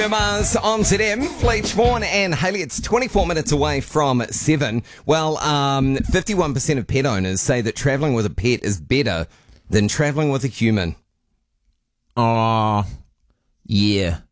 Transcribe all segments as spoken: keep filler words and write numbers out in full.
Mars on Z M, Fleetch Vaughan and Haley. It's twenty-four minutes away from seven. Well, um, fifty-one percent of pet owners say that travelling with a pet is better than travelling with a human. Oh, yeah.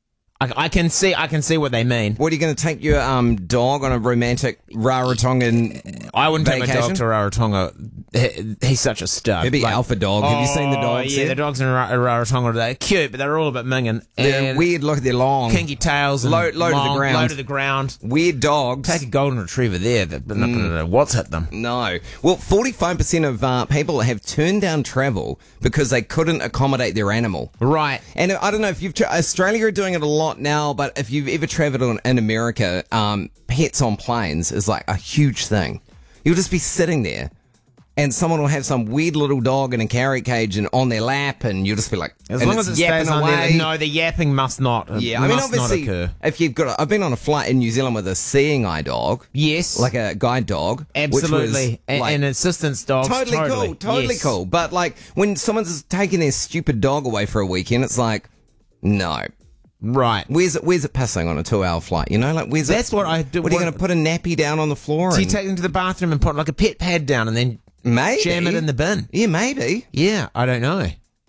I, I can see. I can see what they mean. What, are you going to take your um dog on a romantic Rarotongan I wouldn't take my vacation? dog to Rarotonga. He, he's such a stud. Maybe Like- alpha dog. Have you seen the Oh, dogs? Yeah, there? the dogs in Ra- Rarotonga, they're cute, but they're all a bit minging. They're And weird. Look, they're long. kinky tails and Low- low to the long, ground. Low to the ground. Weird dogs. Take a golden retriever there. They're not going to know what's hit them. No. Well, forty-five percent of uh, people have turned down travel because they couldn't accommodate their animal. Right. And I don't know if you've, tra- Australia are doing it a lot now, but if you've ever travelled in, in America, um, pets on planes is like a huge thing. You'll just be sitting there and someone will have some weird little dog in a carry cage and on their lap and you'll just be like, As and long it's as it yapping stays on away. there. No, the yapping must not. Yeah, I mean, must not obviously, occur. if you've got, a, I've been on a flight in New Zealand with a seeing eye dog, Yes. like a guide dog, Absolutely. which was A- like, an assistance dog. totally, cool, totally yes. cool. But like when someone's taking their stupid dog away for a weekend, it's like, no. Right. Where's it? Where's it pissing on a two-hour flight? You know, like where's it? That's what I do. What are you what- going to put a nappy down on the floor? So you and take them to the bathroom and put like a pet pad down and then maybe jam it in the bin. Yeah, maybe. Yeah, I don't know.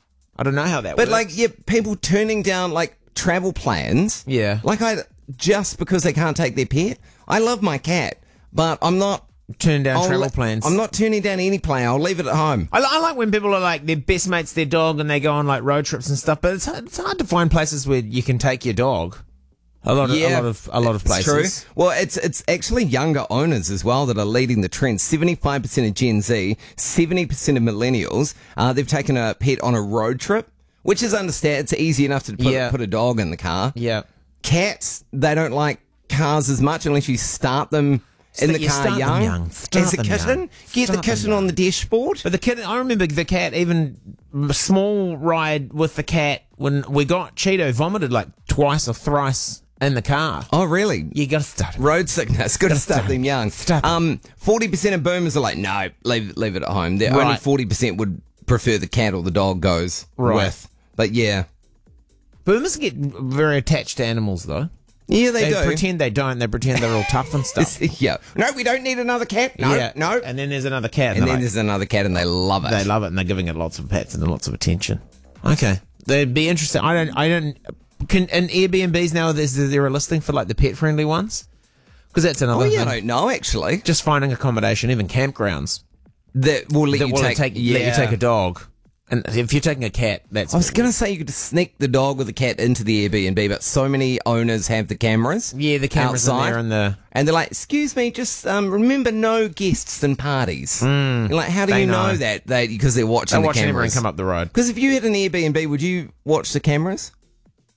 I don't know how that But works. like, yeah, people turning down like travel plans. Yeah. Like I just because they can't take their pet. I love my cat, but I'm not. turn down I'll travel le- plans. I'm not turning down any plan. I'll leave it at home. I, li- I like when people are like their best mates, their dog, and they go on like road trips and stuff. But it's hard, it's hard to find places where you can take your dog. A lot of Yeah, a lot of a lot of It's places. true. Well, it's it's actually younger owners as well that are leading the trend. seventy-five percent of Gen Z, seventy percent of millennials, uh, they've taken a pet on a road trip, which is understand. It's easy enough to put, Yeah. put a dog in the car. Yeah. Cats, they don't like cars as much unless you start them in Sta- the you car start them young. young. Start As a them kitten, young. get the Start them kitten on young. the dashboard. But the kid, I remember the cat, even a small ride with the cat when we got Cheeto vomited like twice or thrice in the car. Oh, really? You got to start. Road sickness. Got to start stop them it. young. Stop it. Um, forty percent of boomers are like, no, leave leave it at home. They're only Right. forty percent would prefer the cat or the dog goes Right. with. But yeah, Boomers get very attached to animals though. yeah, they, They do. pretend they don't. They pretend they're all tough and stuff. yeah. No, we don't need another cat. No, yeah. no. And then there's another cat. And they're then like- there's another cat, and they love it. They love it, and they're giving it lots of pets and lots of attention. Okay, they'd be interesting. I don't. I don't. Can in Airbnbs now? Is there a listing for like the pet friendly ones? Because that's another Oh yeah, thing. I don't know actually. Just finding accommodation, even campgrounds That will let that you will take. take, yeah. let you take a dog. And if you're taking a cat, that's I was going to say you could sneak the dog or the cat into the Airbnb, but so many owners have the cameras. yeah, the cameras in outside. there and the And they're like, excuse me, just um, remember no guests and parties. You're like, how do they you know, know. that? They Because they're watching they're the watching everyone cameras. come up the road. Because if you had an Airbnb, would you watch the cameras?